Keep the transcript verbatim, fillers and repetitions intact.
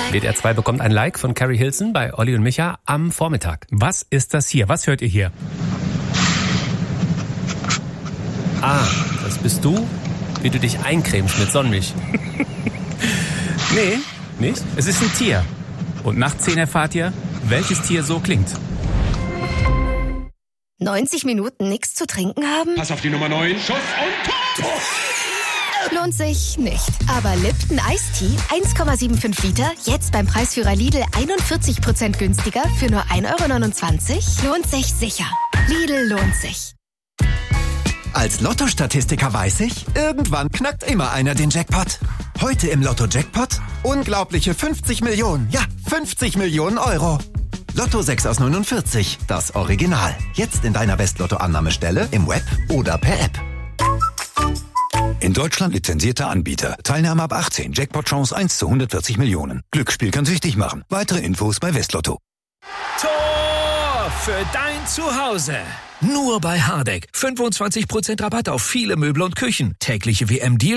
W D R zwei bekommt ein Like von Carrie Hilson bei Olli und Micha am Vormittag. Was ist das hier? Was hört ihr hier? Ah, das bist du, wie du dich eincremst mit Sonnenmilch. Nee, nicht? Es ist ein Tier. Und nach zehn erfahrt ihr, welches Tier so klingt. neunzig Minuten nichts zu trinken haben? Pass auf die Nummer neun. Schuss und Tor! Lohnt sich nicht. Aber Lipton Ice Tea, eins Komma fünfundsiebzig Liter, jetzt beim Preisführer Lidl einundvierzig Prozent günstiger für nur ein Euro neunundzwanzig. Lohnt sich sicher. Lidl lohnt sich. Als Lotto-Statistiker weiß ich, irgendwann knackt immer einer den Jackpot. Heute im Lotto-Jackpot unglaubliche fünfzig Millionen. Ja, fünfzig Millionen Euro. Lotto sechs aus neunundvierzig, das Original. Jetzt in deiner West-Lotto-Annahmestelle, im Web oder per App. In Deutschland lizenzierter Anbieter. Teilnahme ab achtzehn. Jackpot-Chance eins zu hundertvierzig Millionen. Glücksspiel kann süchtig machen. Weitere Infos bei Westlotto. Tor für dein Zuhause. Nur bei Hardegg. fünfundzwanzig Prozent Rabatt auf viele Möbel und Küchen. Tägliche W M-Deals.